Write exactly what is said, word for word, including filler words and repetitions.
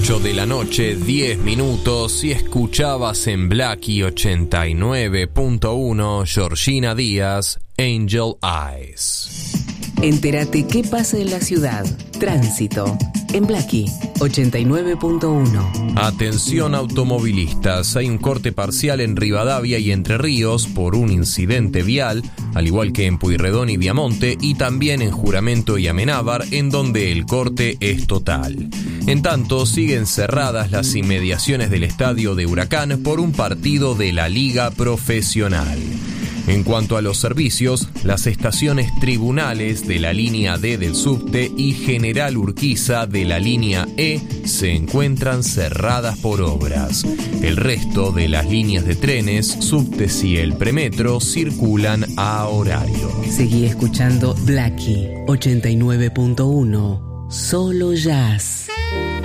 ocho de la noche, diez minutos, y escuchabas en Blackie ochenta y nueve punto uno Georgina Díaz, Angel Eyes. Entérate qué pasa en la ciudad. Tránsito en Blackie ochenta y nueve punto uno. Atención automovilistas, hay un corte parcial en Rivadavia y Entre Ríos por un incidente vial, al igual que en Pueyrredón y Viamonte, y también en Juramento y Amenábar, en donde el corte es total. En tanto, siguen cerradas las inmediaciones del estadio de Huracán por un partido de la Liga Profesional. En cuanto a los servicios, las estaciones Tribunales de la línea D del subte y General Urquiza de la línea E se encuentran cerradas por obras. El resto de las líneas de trenes, subtes y el premetro circulan a horario. Seguí escuchando Blackie ochenta y nueve punto uno. Solo jazz.